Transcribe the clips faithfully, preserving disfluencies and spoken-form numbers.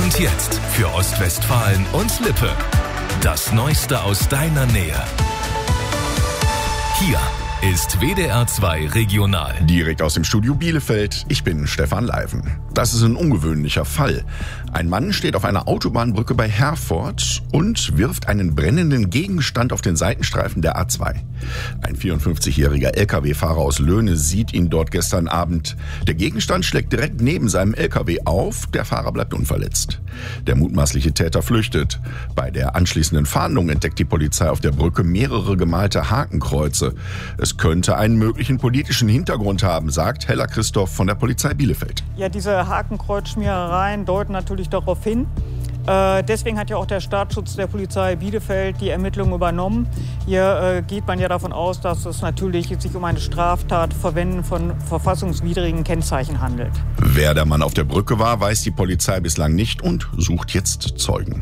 Und jetzt für Ostwestfalen und Lippe. Das Neueste aus deiner Nähe. Hier ist W D R zwei Regional. Direkt aus dem Studio Bielefeld. Ich bin Stefan Leiven. Das ist ein ungewöhnlicher Fall. Ein Mann steht auf einer Autobahnbrücke bei Herford und wirft einen brennenden Gegenstand auf den Seitenstreifen der A zwei. Ein vierundfünfzigjähriger L K W-Fahrer aus Löhne sieht ihn dort gestern Abend. Der Gegenstand schlägt direkt neben seinem L K W auf. Der Fahrer bleibt unverletzt. Der mutmaßliche Täter flüchtet. Bei der anschließenden Fahndung entdeckt die Polizei auf der Brücke mehrere gemalte Hakenkreuze. Es könnte einen möglichen politischen Hintergrund haben, sagt Hella Christoph von der Polizei Bielefeld. Ja, diese Hakenkreuzschmierereien deuten natürlich darauf hin. Äh, deswegen hat ja auch der Staatsschutz der Polizei Bielefeld die Ermittlungen übernommen. Hier äh, geht man ja davon aus, dass es natürlich sich um eine Straftat Verwenden von verfassungswidrigen Kennzeichen handelt. Wer der Mann auf der Brücke war, weiß die Polizei bislang nicht und sucht jetzt Zeugen.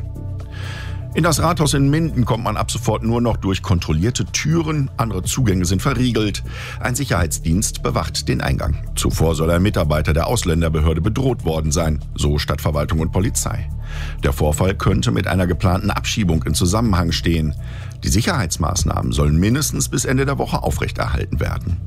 In das Rathaus in Minden kommt man ab sofort nur noch durch kontrollierte Türen. Andere Zugänge sind verriegelt. Ein Sicherheitsdienst bewacht den Eingang. Zuvor soll ein Mitarbeiter der Ausländerbehörde bedroht worden sein, so Stadtverwaltung und Polizei. Der Vorfall könnte mit einer geplanten Abschiebung in Zusammenhang stehen. Die Sicherheitsmaßnahmen sollen mindestens bis Ende der Woche aufrechterhalten werden.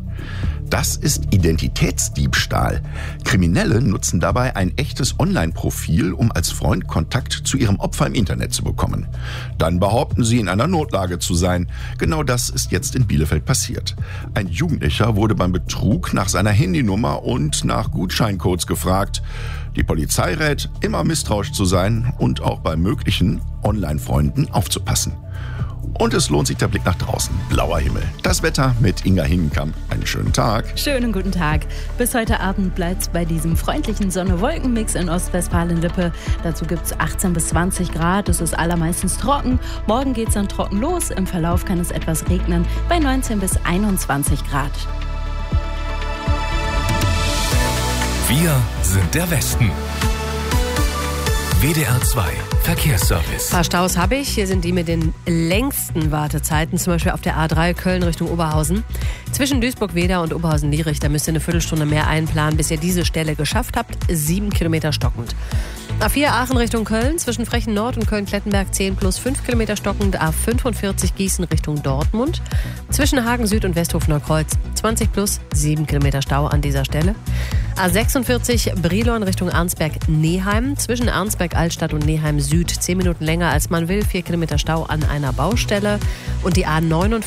Das ist Identitätsdiebstahl. Kriminelle nutzen dabei ein echtes Online-Profil, um als Freund Kontakt zu ihrem Opfer im Internet zu bekommen. Dann behaupten sie, in einer Notlage zu sein. Genau das ist jetzt in Bielefeld passiert. Ein Jugendlicher wurde beim Betrug nach seiner Handynummer und nach Gutscheincodes gefragt. Die Polizei rät, immer misstrauisch zu sein und auch bei möglichen Online-Freunden aufzupassen. Und es lohnt sich der Blick nach draußen. Blauer Himmel. Das Wetter mit Inga Hingenkamp. Einen schönen Tag. Schönen guten Tag. Bis heute Abend bleibt es bei diesem freundlichen Sonne-Wolken-Mix in Ostwestfalen-Lippe. Dazu gibt es achtzehn bis zwanzig Grad. Es ist allermeistens trocken. Morgen geht es dann trocken los. Im Verlauf kann es etwas regnen bei neunzehn bis einundzwanzig Grad. Wir sind der Westen. W D R zwei Verkehrsservice. Ein paar Staus habe ich. Hier sind die mit den längsten Wartezeiten, zum Beispiel auf der A drei Köln Richtung Oberhausen. Zwischen Duisburg-Wedau und Oberhausen-Lierich, da müsst ihr eine Viertelstunde mehr einplanen, bis ihr diese Stelle geschafft habt. Sieben Kilometer stockend. A vier Aachen Richtung Köln, zwischen Frechen Nord und Köln-Klettenberg zehn plus fünf Kilometer stockend. A fünfundvierzig Gießen Richtung Dortmund. Zwischen Hagen Süd und Westhofener-Kreuz zwanzig plus sieben Kilometer Stau an dieser Stelle. A sechsundvierzig Brilon Richtung Arnsberg-Neheim. Zwischen Arnsberg-Altstadt und Neheim Süd zehn Minuten länger als man will. vier Kilometer Stau an einer Baustelle. Und die A neunundvierzig